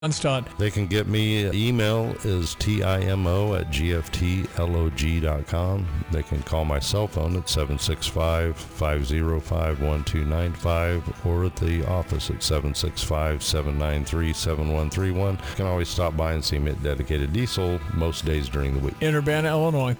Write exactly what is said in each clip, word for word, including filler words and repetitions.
Johnston. They can get me. Email is timo at gftlog dot com. They can call my cell phone at seven six five, five zero five, one two nine five or at the office at seven six five, seven nine three, seven one three one. You can always stop by and see me at Dedicated Diesel most days during the week. In Urbana, Illinois.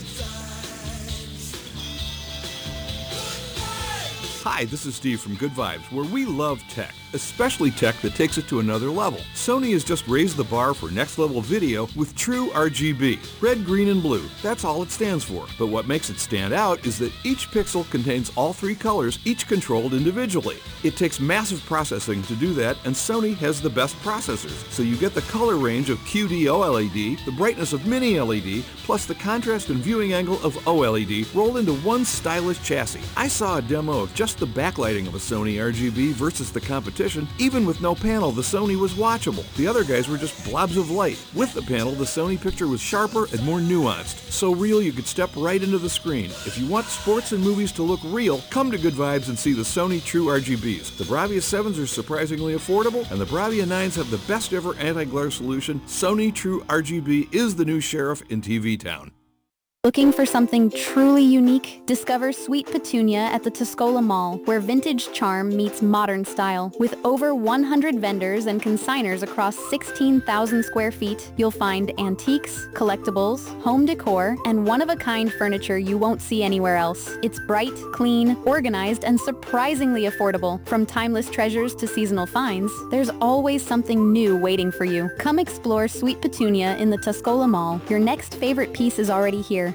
Hi, this is Steve from Good Vibes, where we love tech, especially tech that takes it to another level. Sony has just raised the bar for next-level video with True R G B. Red, green, and blue. That's all it stands for. But what makes it stand out is that each pixel contains all three colors, each controlled individually. It takes massive processing to do that, and Sony has the best processors. So you get the color range of Q D O L E D, the brightness of Mini L E D, plus the contrast and viewing angle of O L E D rolled into one stylish chassis. I saw a demo of just the backlighting of a Sony R G B versus the competition. Even with no panel, the Sony was watchable. The other guys were just blobs of light. With the panel, the Sony picture was sharper and more nuanced. So real you could step right into the screen. If you want sports and movies to look real, come to Good Vibes and see the Sony True R G Bs. The Bravia sevens are surprisingly affordable, and the Bravia nines have the best ever anti-glare solution. Sony True R G B is the new sheriff in T V town. Looking for something truly unique? Discover Sweet Petunia at the Tuscola Mall, where vintage charm meets modern style. With over one hundred vendors and consigners across sixteen thousand square feet, you'll find antiques, collectibles, home decor, and one-of-a-kind furniture you won't see anywhere else. It's bright, clean, organized, and surprisingly affordable. From timeless treasures to seasonal finds, there's always something new waiting for you. Come explore Sweet Petunia in the Tuscola Mall. Your next favorite piece is already here.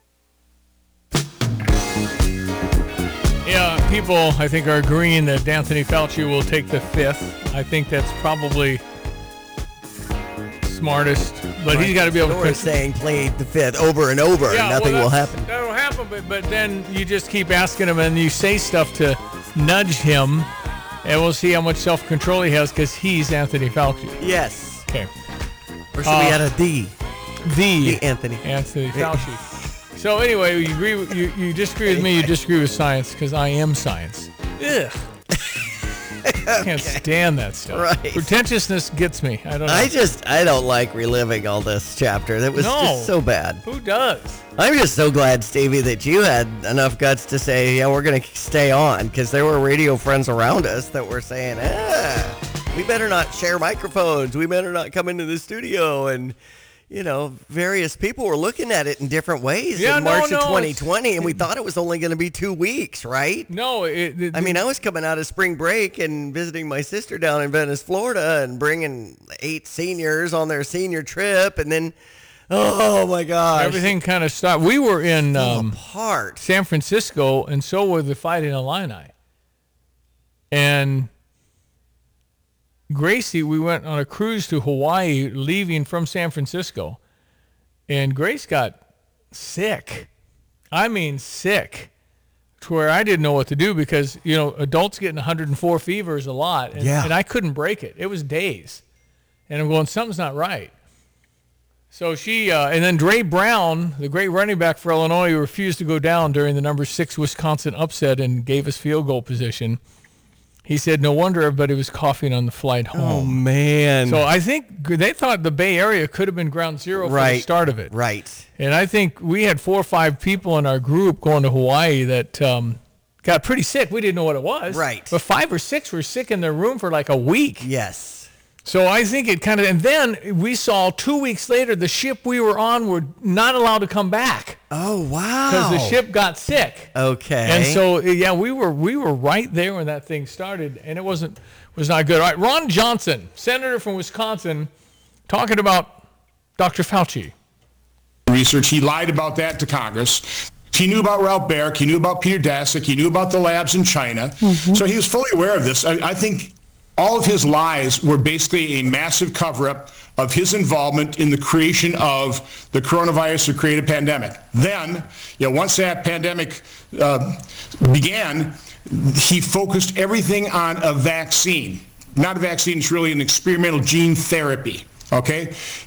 Yeah, people, I think, are agreeing that Anthony Fauci will take the fifth. I think that's probably smartest, but right. he's got to be able Nora to... saying play the fifth over and over, yeah, and nothing well, will happen. That'll happen, but, but then you just keep asking him, and you say stuff to nudge him, and we'll see how much self-control he has, because he's Anthony Fauci. Yes. Okay. Or should uh, we add a D? The, the Anthony. Anthony Fauci. So anyway, you agree with, you, you disagree with me, you disagree with science, because I am science. Ugh. I can't stand that stuff. Right. Pretentiousness gets me. I don't know. I just, I don't like reliving all this chapter. That was no. just so bad. Who does? I'm just so glad, Stevie, that you had enough guts to say, yeah, we're going to stay on, because there were radio friends around us that were saying, ah, we better not share microphones. We better not come into the studio. And, you know, various people were looking at it in different ways yeah, in March no, no, of twenty twenty, and we thought it was only going to be two weeks, right? No. It, it, I mean, I was coming out of spring break and visiting my sister down in Venice, Florida, and bringing eight seniors on their senior trip, and then, oh, my gosh. everything kind of stopped. We were in um, apart. San Francisco, and so were the Fighting Illini. And Gracie, we went on a cruise to Hawaii, leaving from San Francisco, and Grace got sick. I mean, sick, to where I didn't know what to do, because, you know, adults getting one hundred four fever is a lot, and, yeah. and I couldn't break it. It was days, and I'm going, something's not right. So she, uh, and then Dre Brown, the great running back for Illinois, refused to go down during the number six Wisconsin upset and gave us field goal position. He said, no wonder everybody was coughing on the flight home. Oh, man. So I think they thought the Bay Area could have been ground zero for right. the start of it. Right. And I think we had four or five people in our group going to Hawaii that um, got pretty sick. We didn't know what it was. Right. But five or six were sick in their room for like a week. Yes. So I think it kind of, and then we saw two weeks later the ship we were on were not allowed to come back. Oh, wow. Because the ship got sick. Okay. And so, yeah, we were we were right there when that thing started, and it wasn't was not good. All right, Ron Johnson, senator from Wisconsin, talking about Doctor Fauci. Research, he lied about that to Congress. He knew about Ralph Baric. He knew about Peter Daszak. He knew about the labs in China. Mm-hmm. So he was fully aware of this. I, I think all of his lies were basically a massive cover-up of his involvement in the creation of the coronavirus or created pandemic. Then, you know, once that pandemic uh, began, he focused everything on a vaccine. Not a vaccine, it's really an experimental gene therapy. Okay?